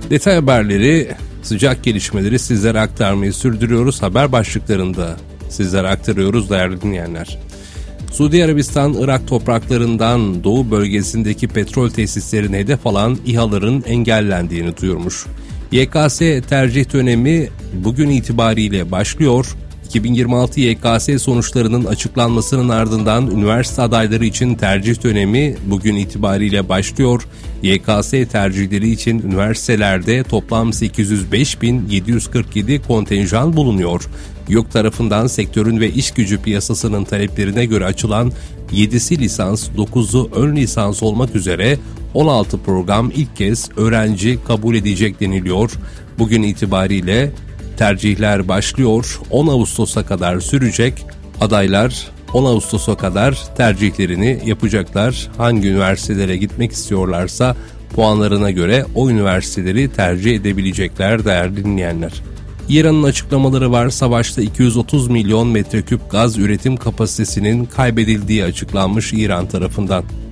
Detay haberleri, sıcak gelişmeleri sizlere aktarmayı sürdürüyoruz. Haber başlıklarında sizlere aktarıyoruz değerli dinleyenler. Suudi Arabistan, Irak topraklarından doğu bölgesindeki petrol tesislerine hedef alan İHA'ların engellendiğini duyurmuş. YKS tercih dönemi bugün itibariyle başlıyor. 2026 YKS sonuçlarının açıklanmasının ardından üniversite adayları için tercih dönemi bugün itibariyle başlıyor. YKS tercihleri için üniversitelerde toplam 805.747 kontenjan bulunuyor. YÖK tarafından sektörün ve iş gücü piyasasının taleplerine göre açılan 7'si lisans, 9'u ön lisans olmak üzere 16 program ilk kez öğrenci kabul edecek deniliyor. Bugün itibariyle tercihler başlıyor. 10 Ağustos'a kadar sürecek. Adaylar 10 Ağustos'a kadar tercihlerini yapacaklar. Hangi üniversitelere gitmek istiyorlarsa puanlarına göre o üniversiteleri tercih edebilecekler değerli dinleyenler. İran'ın açıklamaları var. Savaşta 230 milyon metreküp gaz üretim kapasitesinin kaybedildiği açıklanmış İran tarafından.